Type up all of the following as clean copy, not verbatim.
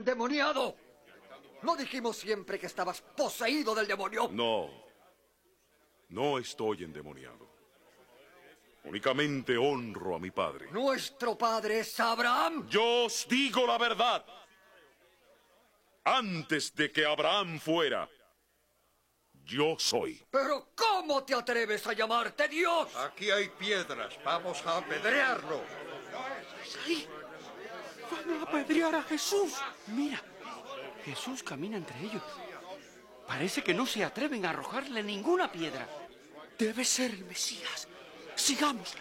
¡Endemoniado! ¿No dijimos siempre que estabas poseído del demonio? No. No estoy endemoniado. Únicamente honro a mi padre. ¿Nuestro padre es Abraham? Yo os digo la verdad. Antes de que Abraham fuera, yo soy. ¿Pero cómo te atreves a llamarte Dios? Aquí hay piedras, vamos a apedrearlo. ¡Sí! ¡Van a apedrear a Jesús! Mira, Jesús camina entre ellos. Parece que no se atreven a arrojarle ninguna piedra. Debe ser el Mesías. Sigámosle.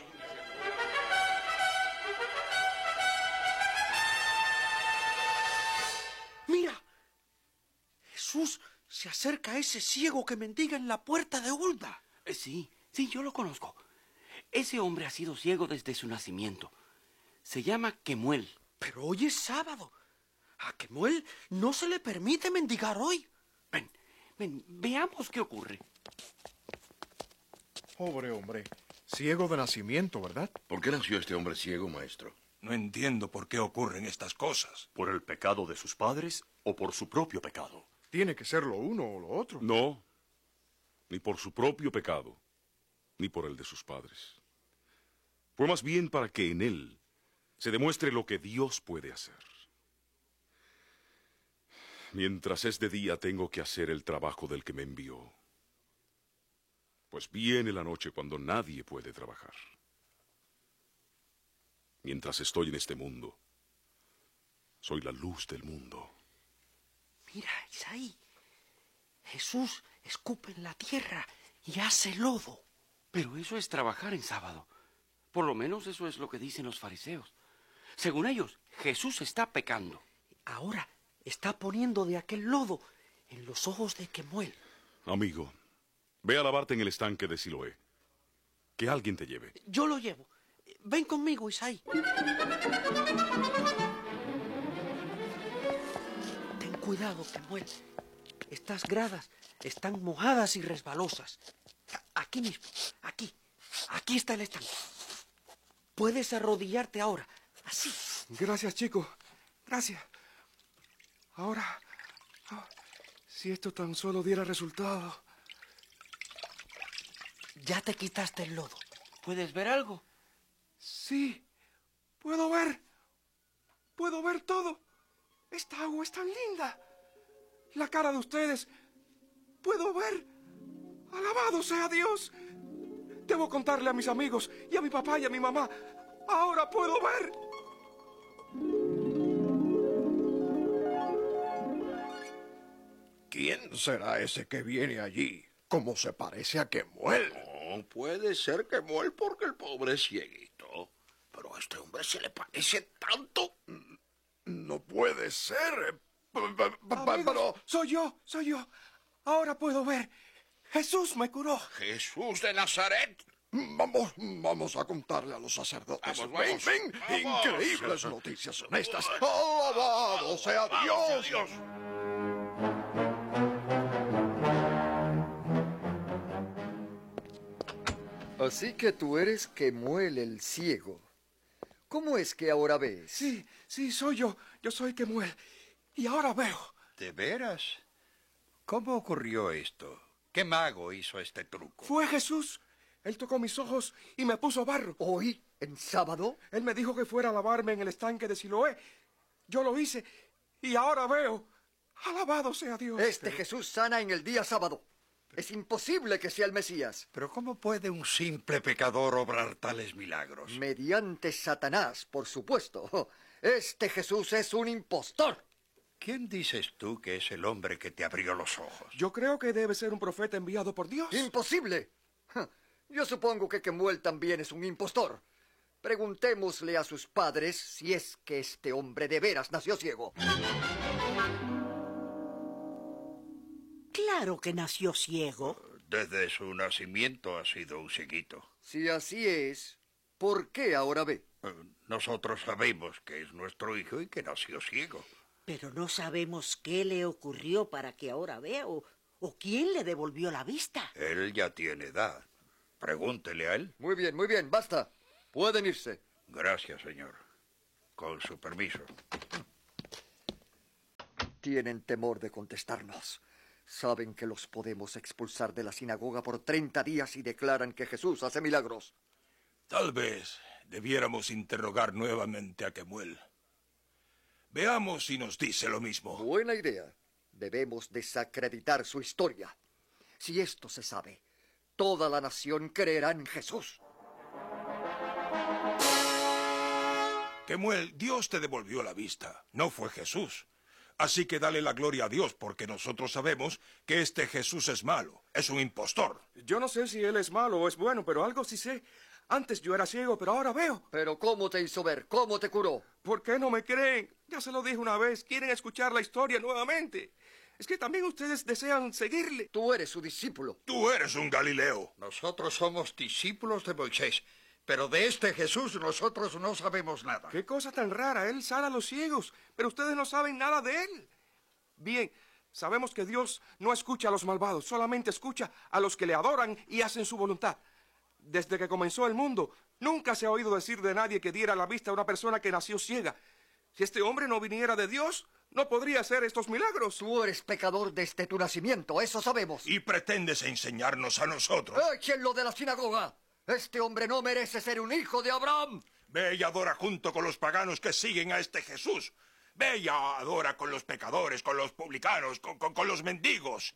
Mira, Jesús se acerca a ese ciego que mendiga en la puerta de Hulda. Sí, yo lo conozco. Ese hombre ha sido ciego desde su nacimiento. Se llama Kemuel. Pero hoy es sábado. A Kemuel no se le permite mendigar hoy. Ven, veamos qué ocurre. Pobre hombre, ciego de nacimiento, ¿verdad? ¿Por qué nació este hombre ciego, maestro? No entiendo por qué ocurren estas cosas. ¿Por el pecado de sus padres o por su propio pecado? Tiene que ser lo uno o lo otro. No, ni por su propio pecado, ni por el de sus padres. Fue más bien para que en él se demuestre lo que Dios puede hacer. Mientras es de día tengo que hacer el trabajo del que me envió. Pues viene la noche cuando nadie puede trabajar. Mientras estoy en este mundo, soy la luz del mundo. Mira, Isaí. Jesús escupe en la tierra y hace lodo. Pero eso es trabajar en sábado. Por lo menos eso es lo que dicen los fariseos. Según ellos, Jesús está pecando. Ahora está poniendo de aquel lodo en los ojos de Kemuel. Amigo, ve a lavarte en el estanque de Siloé. Que alguien te lleve. Yo lo llevo. Ven conmigo, Isaí. Ten cuidado, Kemuel. Estas gradas están mojadas y resbalosas. Aquí mismo, aquí. Aquí está el estanque. Puedes arrodillarte ahora, así. Gracias, chico. Gracias. Ahora, si esto tan solo diera resultado. Ya te quitaste el lodo. ¿Puedes ver algo? Sí, puedo ver. Puedo ver todo. Esta agua es tan linda. La cara de ustedes. Puedo ver. Alabado sea Dios. Debo contarle a mis amigos y a mi papá y a mi mamá. Ahora puedo ver. ¿Quién será ese que viene allí? ¿Cómo se parece a Kemuel? No, puede ser Kemuel porque el pobre es cieguito. Pero a este hombre se le parece tanto. No puede ser. Amigos, Pero soy yo. Ahora puedo ver. Jesús me curó. Jesús de Nazaret. Vamos a contarle a los sacerdotes. Vamos. Ven. Vamos. Increíbles noticias son estas. Alabado sea Dios. Así que tú eres Kemuel el ciego. ¿Cómo es que ahora ves? Sí, soy yo. Yo soy Kemuel. Y ahora veo. ¿De veras? ¿Cómo ocurrió esto? ¿Qué mago hizo este truco? Fue Jesús. Él tocó mis ojos y me puso barro. ¿Hoy, en sábado? Él me dijo que fuera a lavarme en el estanque de Siloé. Yo lo hice y ahora veo. Alabado sea Dios. Este Jesús sana en el día sábado. Es imposible que sea el Mesías. Pero ¿cómo puede un simple pecador obrar tales milagros? Mediante Satanás, por supuesto. Este Jesús es un impostor. ¿Quién dices tú que es el hombre que te abrió los ojos? Yo creo que debe ser un profeta enviado por Dios. ¡Imposible! Yo supongo que Kemuel también es un impostor. Preguntémosle a sus padres si es que este hombre de veras nació ciego. Claro que nació ciego. Desde su nacimiento ha sido un cieguito. Si así es, ¿por qué ahora ve? Nosotros sabemos que es nuestro hijo y que nació ciego. Pero no sabemos qué le ocurrió para que ahora vea o quién le devolvió la vista. Él ya tiene edad. Pregúntele a él. Muy bien, basta. Pueden irse. Gracias, señor. Con su permiso. tienen temor de contestarnos. Saben que los podemos expulsar de la sinagoga por 30 días y declaran que Jesús hace milagros. Tal vez debiéramos interrogar nuevamente a Kemuel. Veamos si nos dice lo mismo. Buena idea. Debemos desacreditar su historia. Si esto se sabe, toda la nación creerá en Jesús. Kemuel, Dios te devolvió la vista, no fue Jesús. Así que dale la gloria a Dios, porque nosotros sabemos que este Jesús es malo, es un impostor. Yo no sé si él es malo o es bueno, pero algo sí sé. Antes yo era ciego, pero ahora veo. ¿Pero cómo te hizo ver? ¿Cómo te curó? ¿Por qué no me creen? Ya se lo dije una vez. ¿Quieren escuchar la historia nuevamente? Es que también ustedes desean seguirle. Tú eres su discípulo. Tú eres un Galileo. Nosotros somos discípulos de Moisés, pero de este Jesús nosotros no sabemos nada. Qué cosa tan rara. Él sana a los ciegos, pero ustedes no saben nada de él. Bien, sabemos que Dios no escucha a los malvados, solamente escucha a los que le adoran y hacen su voluntad. Desde que comenzó el mundo, nunca se ha oído decir de nadie que diera la vista a una persona que nació ciega. Si este hombre no viniera de Dios, no podría hacer estos milagros. Tú eres pecador desde tu nacimiento, eso sabemos. Y pretendes enseñarnos a nosotros. ¡Échenlo de la sinagoga! Este hombre no merece ser un hijo de Abraham. Ve y adora junto con los paganos que siguen a este Jesús. Ve y adora con los pecadores, con los publicanos, con los mendigos.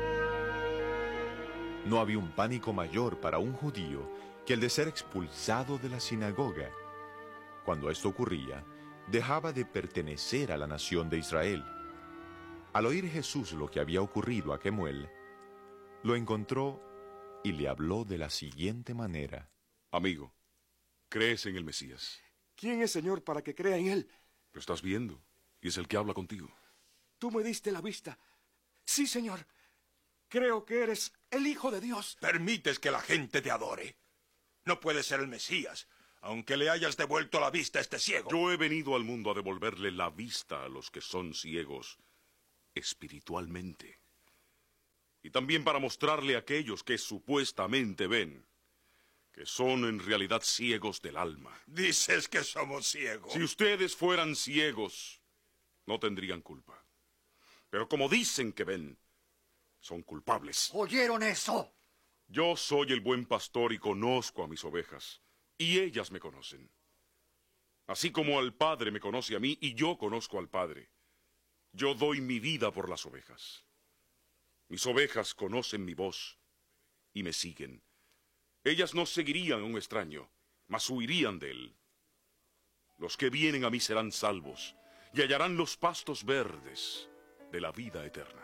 No había un pánico mayor para un judío que el de ser expulsado de la sinagoga. Cuando esto ocurría, dejaba de pertenecer a la nación de Israel. Al oír Jesús lo que había ocurrido a Kemuel, lo encontró y le habló de la siguiente manera. Amigo, ¿crees en el Mesías? ¿Quién es, Señor, para que crea en él? Lo estás viendo, y es el que habla contigo. Tú me diste la vista. Sí, Señor. Creo que eres el Hijo de Dios. Permites que la gente te adore. No puedes ser el Mesías, aunque le hayas devuelto la vista a este ciego. Yo he venido al mundo a devolverle la vista a los que son ciegos espiritualmente. Y también para mostrarle a aquellos que supuestamente ven, que son en realidad ciegos del alma. Dices que somos ciegos. Si ustedes fueran ciegos, no tendrían culpa. Pero como dicen que ven, son culpables. ¿Oyeron eso? Yo soy el buen pastor y conozco a mis ovejas, y ellas me conocen. Así como al Padre me conoce a mí, y yo conozco al Padre. Yo doy mi vida por las ovejas. Mis ovejas conocen mi voz y me siguen. Ellas no seguirían a un extraño, mas huirían de él. Los que vienen a mí serán salvos y hallarán los pastos verdes de la vida eterna.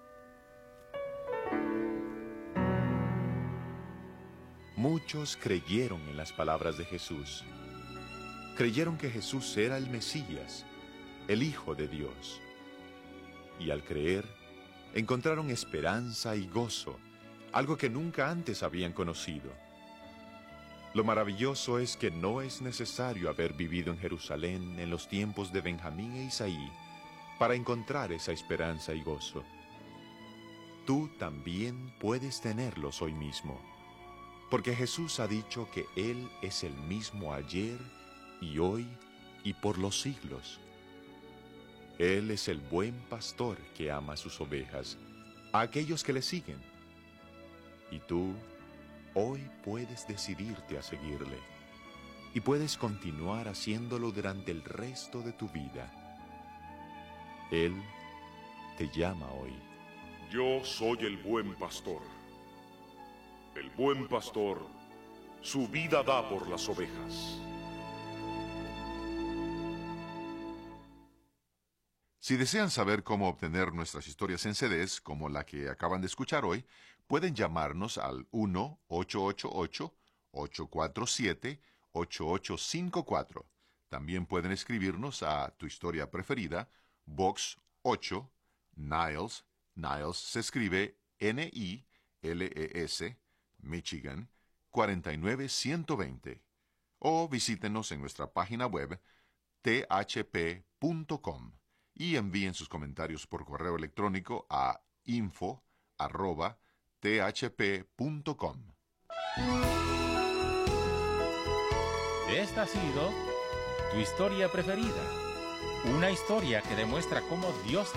Muchos creyeron en las palabras de Jesús. Creyeron que Jesús era el Mesías, el Hijo de Dios. Y al creer, encontraron esperanza y gozo, algo que nunca antes habían conocido. Lo maravilloso es que no es necesario haber vivido en Jerusalén en los tiempos de Benjamín e Isaí para encontrar esa esperanza y gozo. Tú también puedes tenerlos hoy mismo, porque Jesús ha dicho que Él es el mismo ayer y hoy y por los siglos. Él es el buen pastor que ama a sus ovejas, a aquellos que le siguen. Y tú, hoy puedes decidirte a seguirle, y puedes continuar haciéndolo durante el resto de tu vida. Él te llama hoy. Yo soy el buen pastor. El buen pastor su vida da por las ovejas. Si desean saber cómo obtener nuestras historias en CDs, como la que acaban de escuchar hoy, pueden llamarnos al 1-888-847-8854. También pueden escribirnos a Tu Historia Preferida, Box 8, Niles. Niles se escribe Niles, Michigan, 49120. O visítenos en nuestra página web, thp.com. Y envíen sus comentarios por correo electrónico a info@thp.com. Esta ha sido Tu Historia Preferida, una historia que demuestra cómo Dios